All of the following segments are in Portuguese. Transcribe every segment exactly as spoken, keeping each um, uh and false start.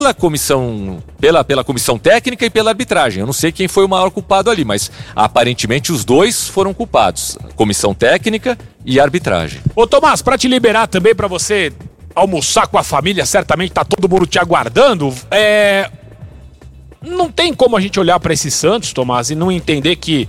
pela comissão, pela, pela comissão técnica e pela arbitragem. Eu não sei quem foi o maior culpado ali, mas aparentemente os dois foram culpados. Comissão técnica e arbitragem. Ô Tomás, pra te liberar também, pra você almoçar com a família, certamente tá todo mundo te aguardando, é... não tem como a gente olhar pra esse Santos, Tomás, e não entender que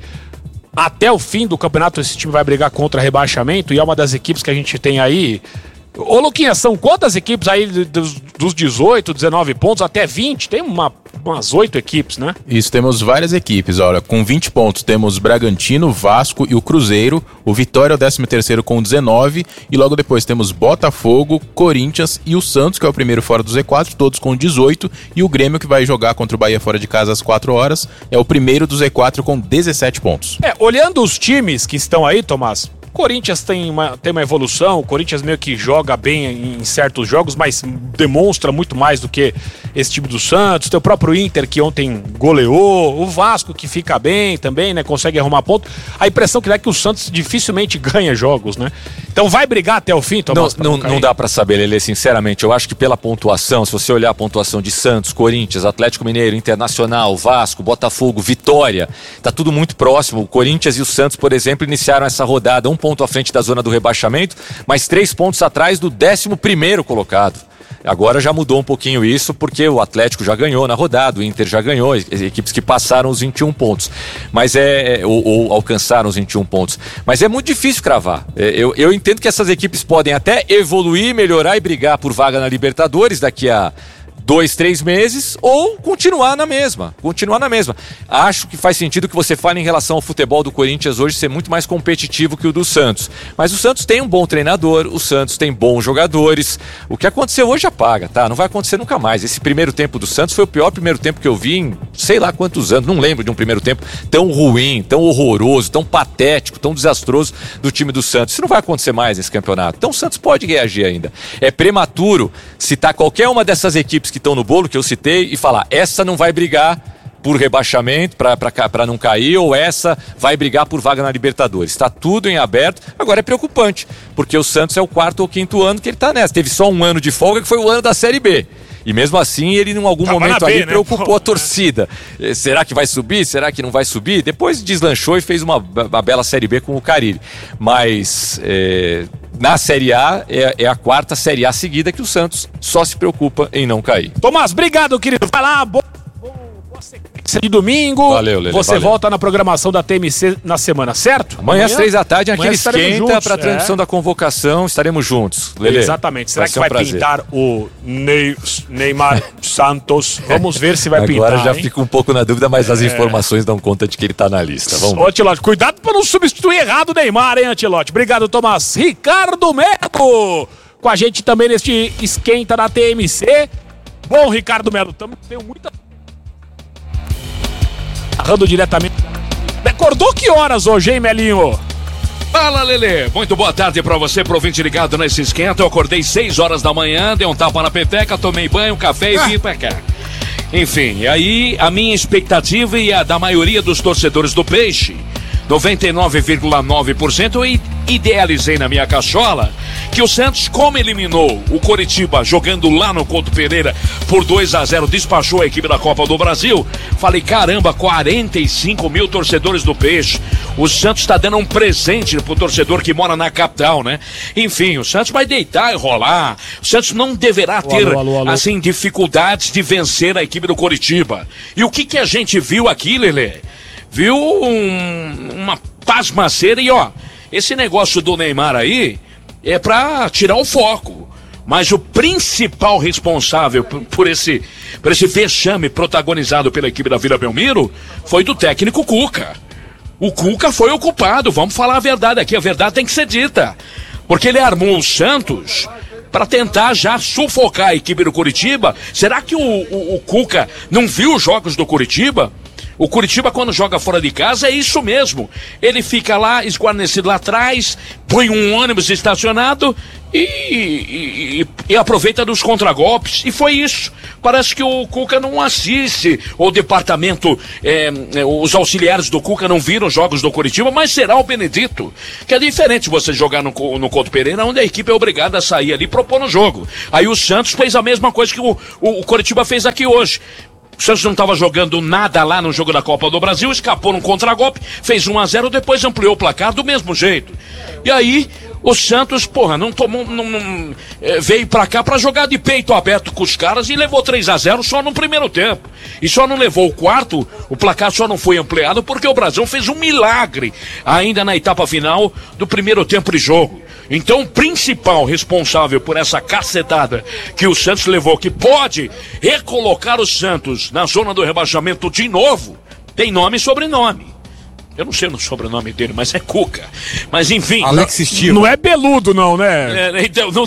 até o fim do campeonato esse time vai brigar contra rebaixamento, e é uma das equipes que a gente tem aí. Ô Luquinha, são quantas equipes aí dos, dos dezoito, dezenove pontos até vinte? Tem uma, umas oito equipes, né? Isso, temos várias equipes. Olha, com vinte pontos temos Bragantino, Vasco e o Cruzeiro. O Vitória é o décimo terceiro com dezenove. E logo depois temos Botafogo, Corinthians e o Santos, que é o primeiro fora do Z quatro, todos com dezoito. E o Grêmio, que vai jogar contra o Bahia fora de casa às quatro horas, é o primeiro do Z quatro com dezessete pontos. É, olhando os times que estão aí, Tomás, Corinthians tem uma, tem uma evolução, o Corinthians meio que joga bem em, em certos jogos, mas demonstra muito mais do que esse time do Santos. Tem o próprio Inter, que ontem goleou, o Vasco, que fica bem também, né, consegue arrumar ponto. A impressão que dá é que o Santos dificilmente ganha jogos, né? Então vai brigar até o fim, Tomás? Não, não, não dá pra saber, Lelê, sinceramente. Eu acho que pela pontuação, se você olhar a pontuação de Santos, Corinthians, Atlético Mineiro, Internacional, Vasco, Botafogo, Vitória, tá tudo muito próximo. O Corinthians e o Santos, por exemplo, iniciaram essa rodada um ponto à frente da zona do rebaixamento, mas três pontos atrás do décimo primeiro colocado. Agora já mudou um pouquinho isso, porque o Atlético já ganhou na rodada, o Inter já ganhou, equipes que passaram os vinte e um pontos, mas é, ou, ou alcançaram os vinte e um pontos. Mas é muito difícil cravar. Eu, eu entendo que essas equipes podem até evoluir, melhorar e brigar por vaga na Libertadores daqui a dois, três meses, ou continuar na mesma, continuar na mesma. Acho que faz sentido que você fale em relação ao futebol do Corinthians hoje ser muito mais competitivo que o do Santos. Mas o Santos tem um bom treinador, o Santos tem bons jogadores. O que aconteceu hoje apaga, tá? Não vai acontecer nunca mais. Esse primeiro tempo do Santos foi o pior primeiro tempo que eu vi em sei lá quantos anos, não lembro de um primeiro tempo tão ruim, tão horroroso, tão patético, tão desastroso do time do Santos. Isso não vai acontecer mais nesse campeonato. Então o Santos pode reagir ainda. É prematuro citar qualquer uma dessas equipes que estão no bolo, que eu citei, e falar, essa não vai brigar por rebaixamento, para não cair, ou essa vai brigar por vaga na Libertadores. Está tudo em aberto. Agora é preocupante, porque o Santos é o quarto ou quinto ano que ele está nessa. Teve só um ano de folga, que foi o ano da Série B. E mesmo assim, ele em algum Tava momento B, ali né? preocupou Pô, a torcida. É. Será que vai subir? Será que não vai subir? Depois deslanchou e fez uma, uma bela Série B com o Carille. Mas é, na Série A, é, é a quarta Série A seguida que o Santos só se preocupa em não cair. Tomás, obrigado, querido. Vai lá, boa, boa sequência de domingo. Valeu, Lelê. Você valeu. volta na programação da T M C na semana, certo? Amanhã, às três da tarde, amanhã aquele esquenta para a transmissão é. da convocação. Estaremos juntos. Lelê, exatamente. Será vai que vai um pintar o Ney, Neymar Santos? Vamos ver se vai Agora pintar. Agora já hein? fico um pouco na dúvida, mas as informações dão conta de que ele está na lista. Vamos Ô, Antilote, cuidado para não substituir errado o Neymar, hein, Antilote? Obrigado, Tomás. Ricardo Melo com a gente também neste esquenta da T M C. Bom, Ricardo Melo, tamo, tenho muita... Narrando diretamente. Acordou que horas hoje, hein, Melinho? Fala, Lelê. Muito boa tarde pra você, pro ouvinte ligado nesse esquenta. Eu acordei seis horas da manhã, dei um tapa na peteca, tomei banho, café e vim pra cá. Enfim, aí a minha expectativa e a da maioria dos torcedores do Peixe, noventa e nove vírgula nove por cento, eu idealizei na minha cachola que o Santos, como eliminou o Coritiba jogando lá no Couto Pereira por dois a zero, despachou a equipe da Copa do Brasil. Falei, caramba, quarenta e cinco mil torcedores do Peixe. O Santos está dando um presente pro torcedor que mora na capital, né? Enfim, o Santos vai deitar e rolar. O Santos não deverá ter, alô, alô, alô. assim, dificuldades de vencer a equipe do Coritiba. E o que que a gente viu aqui, Lelê? Viu um, uma pasmaceira e ó, esse negócio do Neymar aí é pra tirar o foco. Mas o principal responsável por, por, esse, por esse vexame protagonizado pela equipe da Vila Belmiro foi do técnico Cuca. O Cuca foi o culpado, vamos falar a verdade aqui, a verdade tem que ser dita. Porque ele armou o Santos para tentar já sufocar a equipe do Coritiba. Será que o, o, o Cuca não viu os jogos do Coritiba? O Coritiba, quando joga fora de casa, é isso mesmo. Ele fica lá, esguarnecido lá atrás, põe um ônibus estacionado e, e, e, e aproveita dos contragolpes, e foi isso. Parece que o Cuca não assiste, o departamento, é, os auxiliares do Cuca não viram os jogos do Coritiba, mas será o Benedito, que é diferente você jogar no, no Couto Pereira, onde a equipe é obrigada a sair ali e propor no jogo. Aí o Santos fez a mesma coisa que o, o, o Coritiba fez aqui hoje. O Santos não estava jogando nada lá no jogo da Copa do Brasil, escapou num contragolpe, fez um a zero, depois ampliou o placar do mesmo jeito. E aí, o Santos, porra, não tomou, não, não, é, veio pra cá pra jogar de peito aberto com os caras e levou três a zero só no primeiro tempo. E só não levou o quarto, o placar só não foi ampliado porque o Brasil fez um milagre ainda na etapa final do primeiro tempo de jogo. Então, o principal responsável por essa cacetada que o Santos levou, que pode recolocar o Santos na zona do rebaixamento de novo, tem nome e sobrenome. Eu não sei o sobrenome dele, mas é Cuca. Mas enfim. Alex Steel. Não é Beludo, não, né? É, então, não...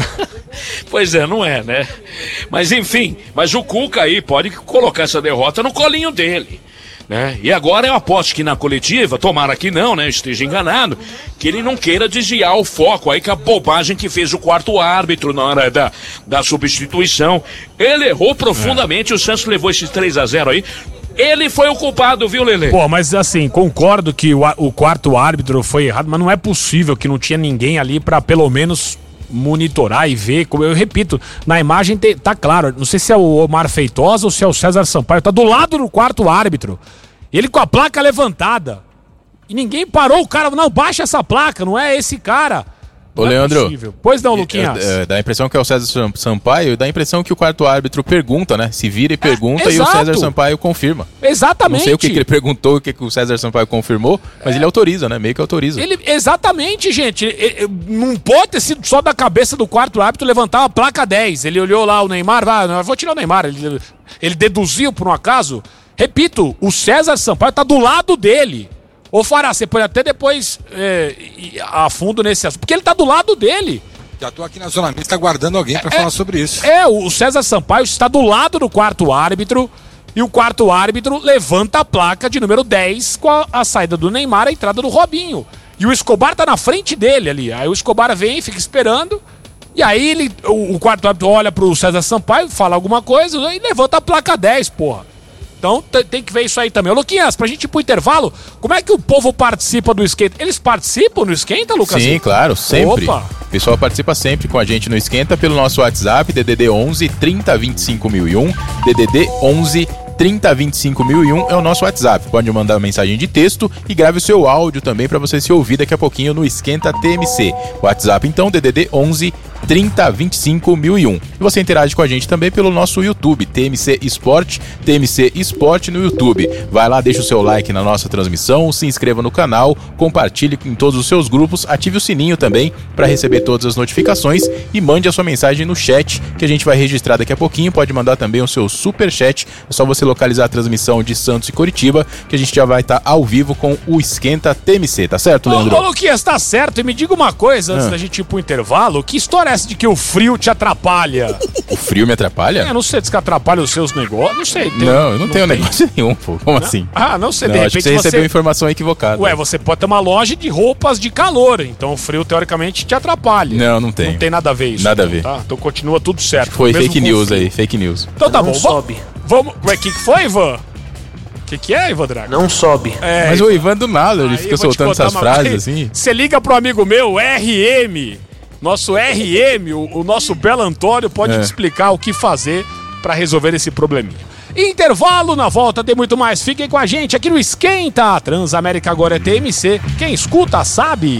Pois é, não é, né? Mas enfim, mas o Cuca aí pode colocar essa derrota no colinho dele. Né? E agora eu aposto que na coletiva, tomara que não, né? Esteja enganado, que ele não queira desviar o foco aí com a bobagem que fez o quarto árbitro na hora da, da substituição. Ele errou profundamente, é. O Santos levou esses três a zero aí. Ele foi o culpado, viu, Lelê? Pô, mas assim, concordo que o, o quarto árbitro foi errado, mas não é possível que não tinha ninguém ali pra pelo menos monitorar e ver, como eu repito, na imagem te, tá claro, não sei se é o Omar Feitosa ou se é o César Sampaio, tá do lado do quarto árbitro, ele com a placa levantada, e ninguém parou o cara, não, baixa essa placa, não é esse cara. Ô, não Leandro, é possível. Pois não, Luquinhas. É, é, dá a impressão que é o César Sampaio, dá a impressão que o quarto árbitro pergunta, né? Se vira e pergunta, é, e o César Sampaio confirma. Exatamente. Não sei o que, que ele perguntou, o que, que o César Sampaio confirmou, mas é. ele autoriza, né? Meio que autoriza. Ele, exatamente, gente. Ele, não pode ter sido só da cabeça do quarto árbitro levantar a placa dez. Ele olhou lá o Neymar, ah, vou tirar o Neymar. Ele, ele deduziu por um acaso. Repito, o César Sampaio tá do lado dele. Ô Fará, você pode até depois é, a fundo nesse assunto, porque ele tá do lado dele. Já tô aqui na zona mista aguardando alguém para é, falar sobre isso. É, o César Sampaio está do lado do quarto árbitro e o quarto árbitro levanta a placa de número dez com a, a saída do Neymar, a entrada do Robinho. E o Escobar tá na frente dele ali. Aí o Escobar vem, fica esperando. E aí ele, o, o quarto árbitro olha pro César Sampaio, fala alguma coisa e levanta a placa dez, porra. Então tem que ver isso aí também. Ô, Luquinhas, pra gente ir pro intervalo, como é que o povo participa do Esquenta? Eles participam no Esquenta, Lucas? Sim, claro, sempre. Opa. O pessoal participa sempre com a gente no Esquenta pelo nosso WhatsApp, D D D onze, trinta, vinte e cinco mil e um, D D D onze, trinta, vinte e cinco mil e um é o nosso WhatsApp. Pode mandar mensagem de texto e grave o seu áudio também para você se ouvir daqui a pouquinho no Esquenta T M C. WhatsApp então, D D D onze, trinta, vinte e cinco mil e um. E você interage com a gente também pelo nosso YouTube, T M C Esporte, T M C Esporte no YouTube. Vai lá, deixa o seu like na nossa transmissão, se inscreva no canal, compartilhe em todos os seus grupos, ative o sininho também para receber todas as notificações e mande a sua mensagem no chat, que a gente vai registrar daqui a pouquinho. Pode mandar também o seu super chat, é só você localizar a transmissão de Santos e Coritiba, que a gente já vai estar tá ao vivo com o Esquenta T M C, tá certo, Leandro? Ô, ô Luquinhas, tá certo, e me diga uma coisa antes ah. da gente ir pro intervalo, que história é essa de que o frio te atrapalha? O frio me atrapalha? É, não sei, diz que atrapalha os seus negócios, não sei. Tem, não, eu não, não tenho tem. negócio nenhum, pô, como não? assim? Ah, não sei, não, de repente acho que você, você recebeu informação equivocada. Ué, você pode ter uma loja de roupas de calor, então o frio teoricamente te atrapalha. Não, não tem. Não tem nada a ver isso. Nada então, a ver. Tá? Então continua tudo certo. Foi fake news aí, fake news. Então tá não bom, sobe. Vamos, o que que foi, Ivan? O que, que é, Ivan Drago? Não sobe. É, mas Ivan, o Ivan do nada, ele fica soltando essas frases aí, assim. Você liga pro amigo meu, R M. Nosso R M, o, o nosso Belo Antônio, pode é. te explicar o que fazer pra resolver esse probleminha. Intervalo, na volta tem muito mais. Fiquem com a gente aqui no Esquenta. Transamérica agora é T M C. Quem escuta sabe.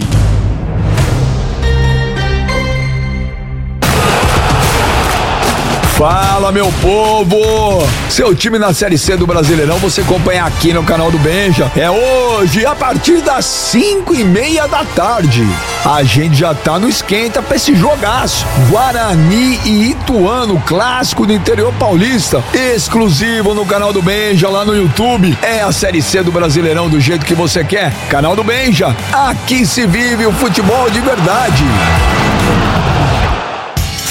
Fala, meu povo! Seu time na Série C do Brasileirão você acompanha aqui no canal do Benja. É hoje, a partir das cinco e meia da tarde. A gente já tá no Esquenta pra esse jogaço. Guarani e Ituano, clássico do interior paulista. Exclusivo no canal do Benja, lá no YouTube. É a Série C do Brasileirão do jeito que você quer. Canal do Benja, aqui se vive o futebol de verdade.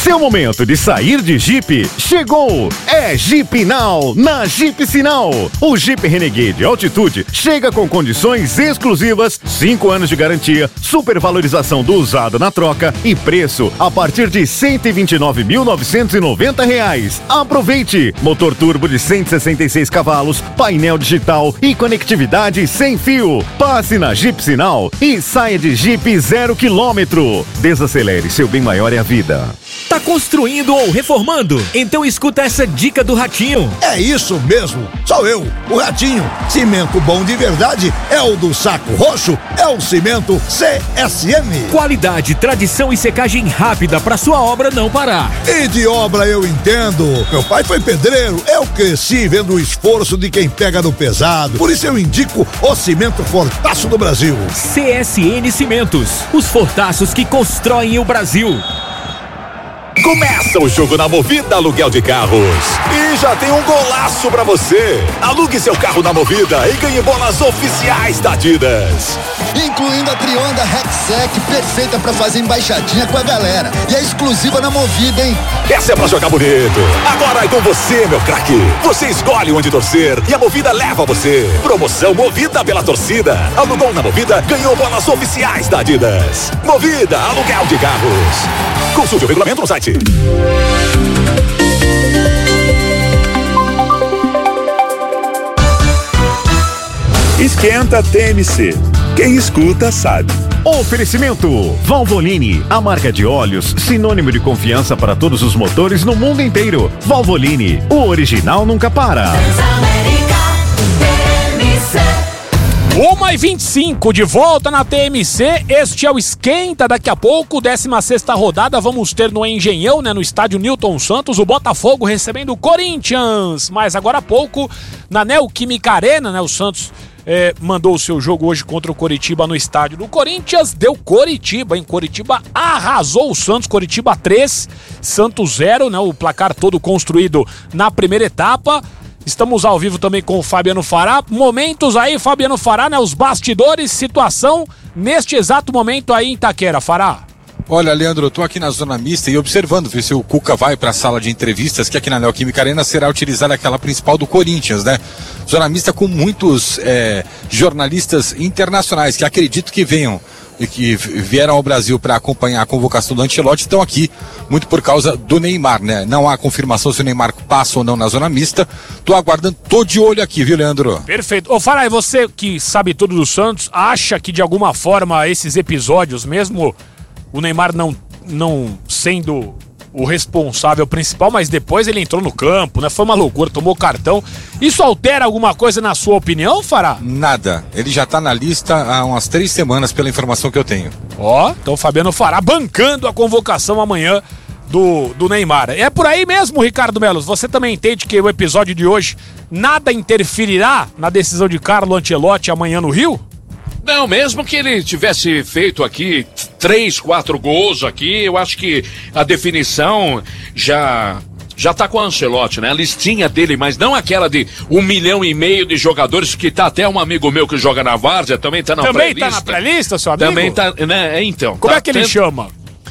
Seu momento de sair de Jeep chegou! É Jeep Now na Jeep Sinal. O Jeep Renegade Altitude chega com condições exclusivas, cinco anos de garantia, supervalorização do usado na troca e preço a partir de cento e vinte e nove mil novecentos e noventa reais. Aproveite! Motor turbo de cento e sessenta e seis cavalos, painel digital e conectividade sem fio. Passe na Jeep Sinal e saia de Jeep zero quilômetro. Desacelere, seu bem maior é a vida. Tá construindo ou reformando? Então escuta essa dica do Ratinho. É isso mesmo, sou eu, o Ratinho. Cimento bom de verdade é o do Saco Roxo, é o Cimento C S M. Qualidade, tradição e secagem rápida para sua obra não parar. E de obra eu entendo. Meu pai foi pedreiro, eu cresci vendo o esforço de quem pega no pesado. Por isso eu indico o Cimento Fortaço do Brasil. C S N Cimentos, os fortaços que constroem o Brasil. Começa o jogo na Movida Aluguel de Carros. E já tem um golaço pra você. Alugue seu carro na Movida e ganhe bolas oficiais da Adidas. Incluindo a Trionda Rexec, perfeita pra fazer embaixadinha com a galera. E é exclusiva na Movida, hein? Essa é pra jogar bonito. Agora é com você, meu craque. Você escolhe onde torcer e a Movida leva você. Promoção Movida pela torcida. Alugou na Movida, ganhou bolas oficiais da Adidas. Movida Aluguel de Carros. Consulte o regulamento no site. Esquenta T M C. Quem escuta sabe. Oferecimento Valvoline, a marca de óleos sinônimo de confiança para todos os motores no mundo inteiro. Valvoline, o original nunca para. uma e vinte e cinco, de volta na T M C, este é o Esquenta, daqui a pouco, décima sexta rodada, vamos ter no Engenhão, né, no estádio Newton Santos, o Botafogo recebendo o Corinthians, mas agora há pouco, na Neoquímica Arena, né, o Santos é, mandou o seu jogo hoje contra o Coritiba no estádio do Corinthians, deu Coritiba, hein, Coritiba arrasou o Santos, Coritiba três, Santos zero, né, o placar todo construído na primeira etapa. Estamos ao vivo também com o Fabiano Fará. Momentos aí, Fabiano Fará, né? Os bastidores, situação neste exato momento aí em Itaquera, Fará. Olha, Leandro, eu tô aqui na zona mista e observando, ver se o Cuca vai para a sala de entrevistas, que aqui na Neoquímica Arena será utilizada aquela principal do Corinthians, né? Zona mista com muitos é, jornalistas internacionais que acredito que venham e que vieram ao Brasil para acompanhar a convocação do Ancelotti, estão aqui muito por causa do Neymar, né? Não há confirmação se o Neymar passa ou não na zona mista. Tô aguardando, tô de olho aqui, viu, Leandro? Perfeito. Ô, Farai, você que sabe tudo do Santos, acha que de alguma forma esses episódios, mesmo o Neymar não, não sendo o responsável principal, mas depois ele entrou no campo, né? Foi uma loucura, tomou cartão. Isso altera alguma coisa na sua opinião, Fará? Nada. Ele já tá na lista há umas três semanas, pela informação que eu tenho. Ó, então o Fabiano Fará bancando a convocação amanhã do, do Neymar. É por aí mesmo, Ricardo Melos? Você também entende que o episódio de hoje nada interferirá na decisão de Carlo Ancelotti amanhã no Rio? Não, mesmo que ele tivesse feito aqui três, quatro gols aqui, eu acho que a definição já já tá com o Ancelotti, né? A listinha dele, mas não aquela de um milhão e meio de jogadores, que tá até um amigo meu que joga na Várzea, também tá na também pré-lista. Também tá na pré-lista, seu amigo? Também tá, né? Então. Como tá é que ele tendo... chama?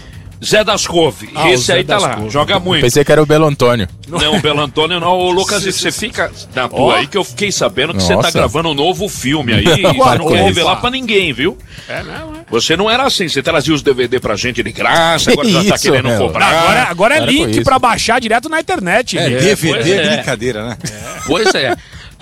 Zé das Couve. Ah, esse aí das tá lá, Couve. joga muito. Pensei que era o Belo Antônio. Não, o Belo Antônio não. Ô, Lucas, você fica na tua oh. aí, que eu fiquei sabendo que você tá gravando um novo filme aí. E você não quer revelar pra ninguém, viu? É, não, é. Você não era assim, você trazia os D V D pra gente de graça, agora já tá querendo meu. cobrar. Agora, agora é era link pra baixar direto na internet. É, é D V D é é. brincadeira, né? É. Pois é.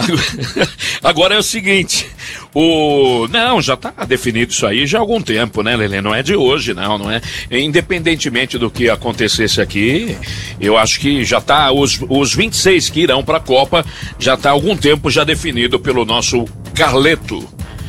Agora é o seguinte, o... não, já tá definido isso aí já há algum tempo, né, Lelê? Não é de hoje, não, não é? Independentemente do que acontecesse aqui, eu acho que já tá, os, os vinte e seis que irão pra Copa, já tá há algum tempo já definido pelo nosso Carleto.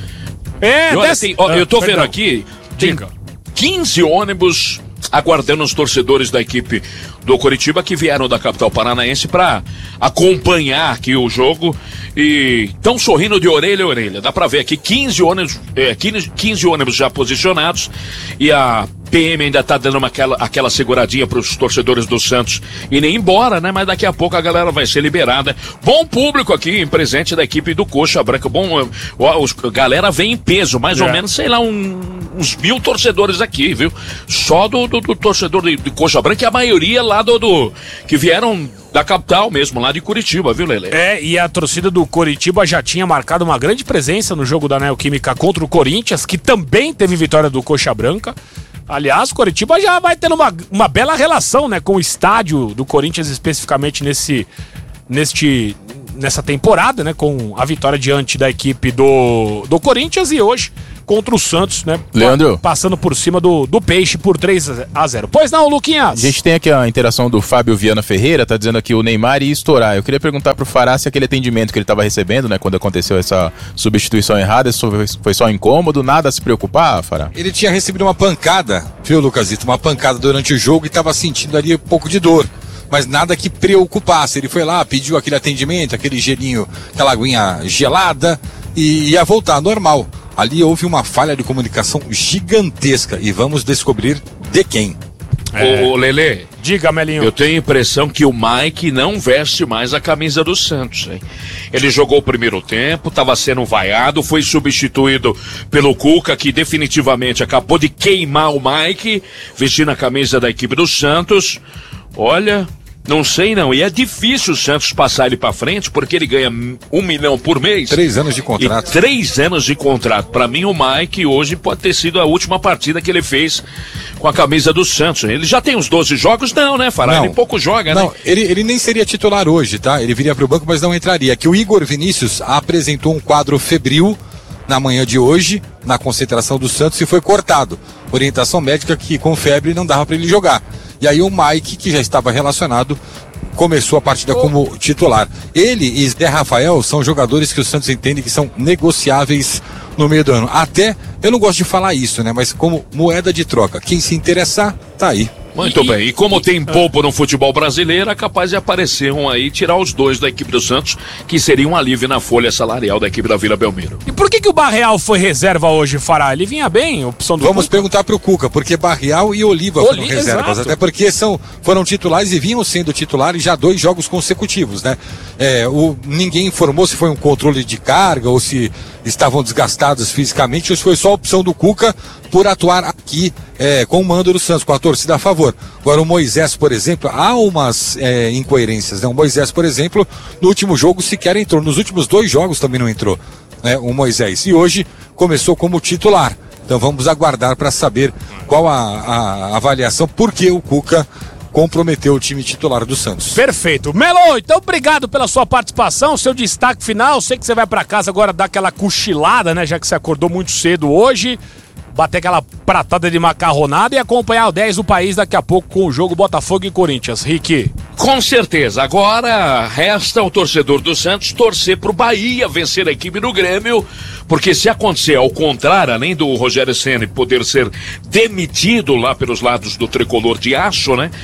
É, olha, desse... tem, ó, ah, eu tô perdão. vendo aqui, tem Diga. quinze ônibus aguardando os torcedores da equipe do Coritiba que vieram da capital paranaense para acompanhar aqui o jogo e estão sorrindo de orelha a orelha. Dá para ver aqui quinze ônibus, é, quinze, quinze ônibus já posicionados e a P M ainda tá dando uma, aquela, aquela seguradinha pros torcedores do Santos e nem embora, né? Mas daqui a pouco a galera vai ser liberada. Bom público aqui, em presente da equipe do Coxa Branca. Bom, os, a galera vem em peso, mais é. ou menos, sei lá, um, uns mil torcedores aqui, viu? Só do, do, do torcedor de, de Coxa Branca e a maioria lá do, do que vieram da capital mesmo, lá de Curitiba, viu, Lele? É, e a torcida do Curitiba já tinha marcado uma grande presença no jogo da Neoquímica contra o Corinthians, que também teve vitória do Coxa Branca. Aliás, o Coritiba já vai tendo uma, uma bela relação, né, com o estádio do Corinthians, especificamente nesse, neste, nessa temporada, né, com a vitória diante da equipe do, do Corinthians e hoje contra o Santos, né? Leandro. Passando por cima do, do Peixe por três a zero. Pois não, Luquinhas? A gente tem aqui a interação do Fábio Viana Ferreira, tá dizendo aqui o Neymar ia estourar. Eu queria perguntar pro Fará se aquele atendimento que ele tava recebendo, né, quando aconteceu essa substituição errada, isso foi só incômodo, nada a se preocupar, Fará? Ele tinha recebido uma pancada, viu, Lucasito? Uma pancada durante o jogo e tava sentindo ali um pouco de dor. Mas nada que preocupasse. Ele foi lá, pediu aquele atendimento, aquele gelinho, aquela aguinha gelada e ia voltar normal. Ali houve uma falha de comunicação gigantesca e vamos descobrir de quem. É. Ô, Lelê. Diga, Melinho. Eu tenho a impressão que o Mike não veste mais a camisa do Santos, hein? Ele jogou o primeiro tempo, estava sendo vaiado, foi substituído pelo Cuca, que definitivamente acabou de queimar o Mike, vestindo a camisa da equipe do Santos. Olha, não sei não, e é difícil o Santos passar ele pra frente, porque ele ganha um milhão por mês. Três anos de contrato. E três anos de contrato. Pra mim, o Mike hoje pode ter sido a última partida que ele fez com a camisa do Santos. Ele já tem uns doze jogos? Não, né, Fará? Ele pouco joga, não, né? Ele, ele nem seria titular hoje, tá? Ele viria pro banco, mas não entraria. Que o Igor Vinícius apresentou um quadro febril na manhã de hoje, na concentração do Santos, e foi cortado. Orientação médica que com febre não dava pra ele jogar. E aí o Mike, que já estava relacionado, começou a partida como titular. Ele e Zé Rafael são jogadores que o Santos entende que são negociáveis no meio do ano. Até, eu não gosto de falar isso, né? Mas como moeda de troca. Quem se interessar, tá aí. Muito e, bem, e como e, tem pouco no futebol brasileiro, é capaz de aparecer um aí, tirar os dois da equipe do Santos, que seria um alívio na folha salarial da equipe da Vila Belmiro. E por que que o Barreal foi reserva hoje, Fará? Ele vinha bem, opção do Vamos Cuca? perguntar pro Cuca, porque Barreal e Oliva Oli, foram reservas, exato. até porque são, foram titulares e vinham sendo titulares já dois jogos consecutivos, né? É, o, ninguém informou se foi um controle de carga ou se estavam desgastados fisicamente, ou se foi só a opção do Cuca por atuar aqui é, com o mando do Santos, com a torcida a favor. Agora o Moisés, por exemplo, há umas é, incoerências, né? O Moisés, por exemplo, no último jogo sequer entrou, nos últimos dois jogos também não entrou, né? O Moisés, e hoje começou como titular. Então vamos aguardar para saber qual a, a avaliação, por que o Cuca comprometeu o time titular do Santos. Perfeito. Melo, então obrigado pela sua participação, seu destaque final. Sei que você vai para casa agora dar aquela cochilada, né? Já que você acordou muito cedo hoje. Bater aquela pratada de macarronada e acompanhar o dez do país daqui a pouco com o jogo Botafogo e Corinthians. Rick. Com certeza. Agora resta ao torcedor do Santos torcer pro Bahia vencer a equipe do Grêmio, porque se acontecer ao contrário, além do Rogério Ceni poder ser demitido lá pelos lados do tricolor de aço, né?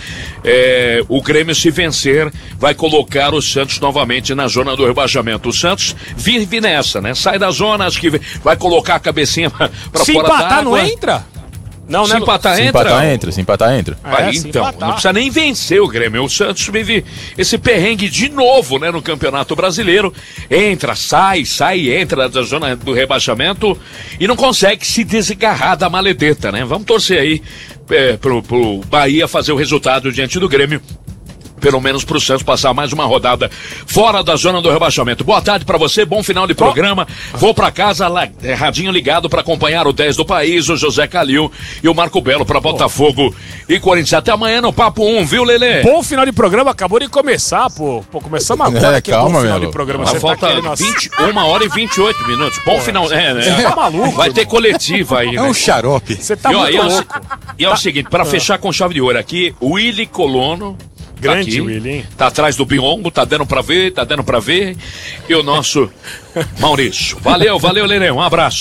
É, o Grêmio, se vencer, vai colocar o Santos novamente na zona do rebaixamento. O Santos vive nessa, né? Sai da zona, acho que vai colocar a cabecinha pra se fora empatar, da água. Não entra? Não, se né? empatar se entra. Empatar entra, se empatar entra. É, é, então, empatar. não precisa nem vencer o Grêmio. O Santos vive esse perrengue de novo, né, no Campeonato Brasileiro. Entra, sai, sai, entra da zona do rebaixamento e não consegue se desgarrar da maledeta, né? Vamos torcer aí é, pro, pro Bahia fazer o resultado diante do Grêmio. Pelo menos pro Santos passar mais uma rodada fora da zona do rebaixamento. Boa tarde pra você, bom final de programa. Vou pra casa, lá, é, radinho ligado pra acompanhar o dez do país, o José Calil e o Marco Belo pra Botafogo e Corinthians. Até amanhã no Papo um, viu, Lelê? Bom final de programa, acabou de começar, pô. Pô, começamos agora é, que calma, é bom final meu. de programa. Mas Você falta tá querendo... vinte, uma hora e vinte e oito minutos. Bom pô, final. É, né? Tá maluco. Vai ter coletiva aí, É né? um xarope. Você tá e, ó, muito e é o, louco. E é o seguinte, pra fechar com chave de ouro aqui, o Willy Colono. Grande, tá Willy, hein? Tá atrás do Biombo, tá dando pra ver, tá dando pra ver. E o nosso Maurício. Valeu, valeu, Lelê, um abraço.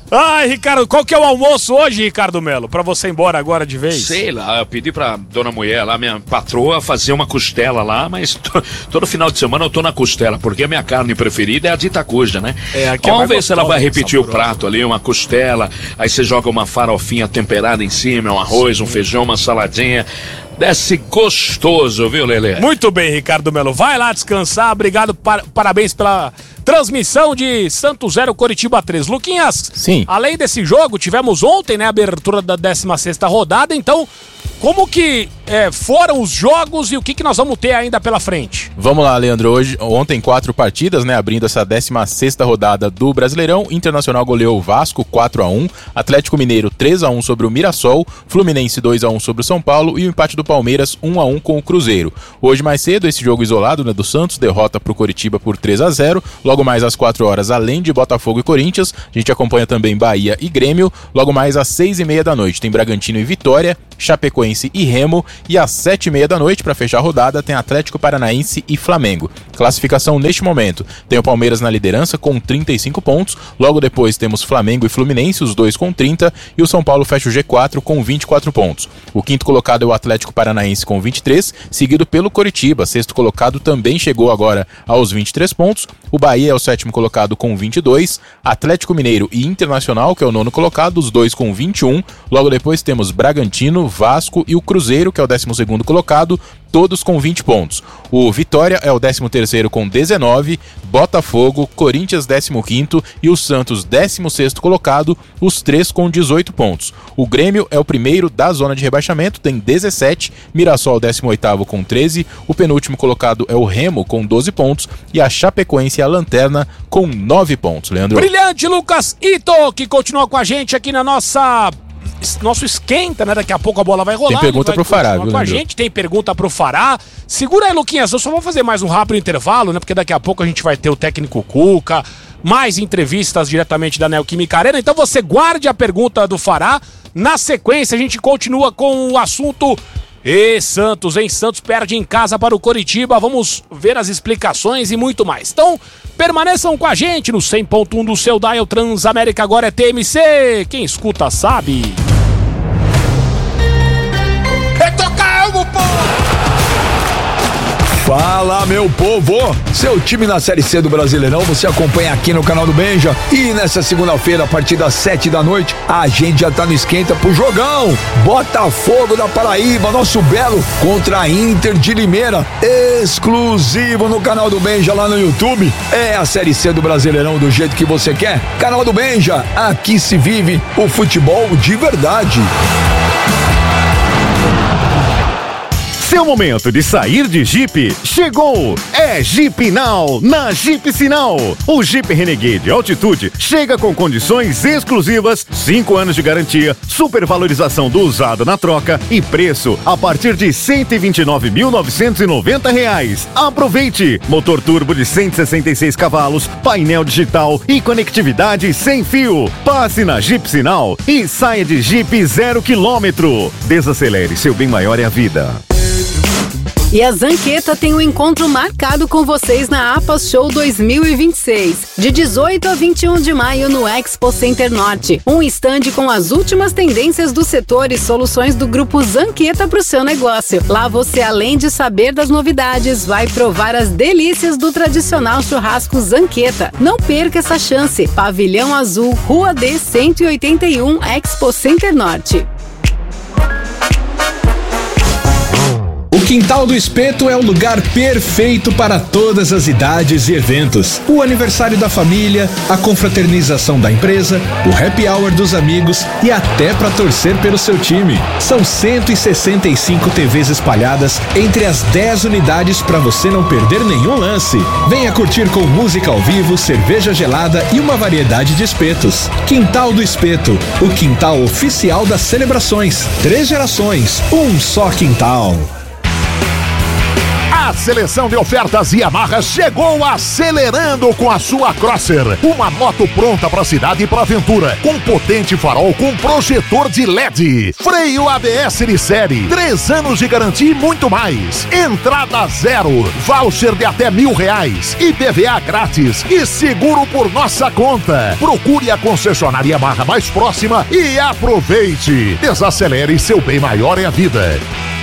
Ai, Ricardo, qual que é o almoço hoje, Ricardo Melo? Pra você ir embora agora de vez? Sei lá, eu pedi pra dona mulher lá, minha patroa, fazer uma costela lá, mas to, todo final de semana eu tô na costela, porque a minha carne preferida é a de Itacuja, né? É, aqui Vamos é ver se ela vai repetir saborosa. O prato ali, uma costela, aí você joga uma farofinha temperada em cima, um arroz, Sim. um feijão, uma saladinha. Desce gostoso, viu, Lelê? Muito bem, Ricardo Melo. Vai lá descansar. Obrigado, par- parabéns pela transmissão de Santos zero, Coritiba três. Luquinhas, Sim. Além desse jogo, tivemos ontem, né, a abertura da décima sexta rodada. Então, como que é, foram os jogos e o que, que nós vamos ter ainda pela frente? Vamos lá, Leandro. Hoje, ontem, quatro partidas, né? Abrindo essa décima sexta rodada do Brasileirão. Internacional goleou o Vasco quatro a um, Atlético Mineiro três a um sobre o Mirassol, Fluminense dois a um sobre o São Paulo e o empate do Palmeiras um a um com o Cruzeiro. Hoje, mais cedo, esse jogo isolado, né, do Santos, derrota pro Coritiba por três a zero. Logo mais às quatro horas, além de Botafogo e Corinthians, a gente acompanha também Bahia e Grêmio. Logo mais às seis e meia da noite tem Bragantino e Vitória, Chapecoense e Remo, e às sete e meia da noite, para fechar a rodada, tem Atlético Paranaense e Flamengo. Classificação neste momento: tem o Palmeiras na liderança com trinta e cinco pontos, logo depois temos Flamengo e Fluminense, os dois com trinta, e o São Paulo fecha o G quatro com vinte e quatro pontos. O quinto colocado é o Atlético Paranaense com vinte e três, seguido pelo Coritiba. Sexto colocado também chegou agora aos vinte e três pontos. O Bahia é o sétimo colocado com vinte e dois, Atlético Mineiro e Internacional, que é o nono colocado, os dois com vinte e um. Logo depois temos Bragantino, Vasco e o Cruzeiro, que é o décimo segundo colocado, todos com vinte pontos. O Vitória é o décimo terceiro com dezenove, Botafogo, Corinthians décimo quinto e o Santos décimo sexto colocado, os três com dezoito pontos. O Grêmio é o primeiro da zona de rebaixamento, tem dezessete, Mirassol décimo oitavo com treze, o penúltimo colocado é o Remo com doze pontos e a Chapecoense é a lanterna com nove pontos. Leandro. Brilhante, Lucas Ito, que continua com a gente aqui na nossa... Nosso esquenta, né? Daqui a pouco a bola vai rolar. Tem pergunta pro Fará, viu, com a gente, tem pergunta pro Fará. Segura aí, Luquinhas, eu só vou fazer mais um rápido intervalo, né? Porque daqui a pouco a gente vai ter o técnico Cuca, mais entrevistas diretamente da Neoquímica Arena. Então você guarde a pergunta do Fará. Na sequência, a gente continua com o assunto... E Santos, hein? Santos perde em casa para o Coritiba. Vamos ver as explicações e muito mais. Então, permaneçam com a gente no cem ponto um do seu Dial Transamérica. Agora é T M C. Quem escuta sabe. É tocar algo, pô! Fala, meu povo! Seu time na Série C do Brasileirão você acompanha aqui no canal do Benja. E nessa segunda-feira, a partir das sete da noite, a gente já tá no esquenta pro jogão. Botafogo da Paraíba, nosso belo, contra a Inter de Limeira. Exclusivo no canal do Benja lá no YouTube. É a Série C do Brasileirão do jeito que você quer. Canal do Benja, aqui se vive o futebol de verdade. Seu momento de sair de Jeep chegou! É Jeep Now na Jeep Sinal. O Jeep Renegade Altitude chega com condições exclusivas, cinco anos de garantia, supervalorização do usado na troca e preço a partir de cento e vinte e nove mil novecentos e noventa reais. Aproveite! Motor turbo de cento e sessenta e seis cavalos, painel digital e conectividade sem fio. Passe na Jeep Sinal e saia de Jeep zero quilômetro. Desacelere, seu bem maior é a vida. E a Zanqueta tem um encontro marcado com vocês na APAS Show dois mil e vinte e seis, de dezoito a vinte e um de maio no Expo Center Norte. Um estande com as últimas tendências do setor e soluções do grupo Zanqueta para o seu negócio. Lá você, além de saber das novidades, vai provar as delícias do tradicional churrasco Zanqueta. Não perca essa chance. Pavilhão Azul, Rua D cento e oitenta e um, Expo Center Norte. O Quintal do Espeto é o lugar perfeito para todas as idades e eventos. O aniversário da família, a confraternização da empresa, o happy hour dos amigos e até para torcer pelo seu time. São cento e sessenta e cinco T Vs espalhadas entre as dez unidades para você não perder nenhum lance. Venha curtir com música ao vivo, cerveja gelada e uma variedade de espetos. Quintal do Espeto, o quintal oficial das celebrações. Três gerações, um só quintal. A A seleção de ofertas Yamaha chegou acelerando com a sua Crosser. Uma moto pronta para cidade e para aventura. Com potente farol com projetor de L E D. Freio A B S de série. Três anos de garantia e muito mais. Entrada zero. Voucher de até mil reais. I P V A grátis. E seguro por nossa conta. Procure a concessionária Yamaha mais próxima e aproveite. Desacelere, seu bem maior é a vida.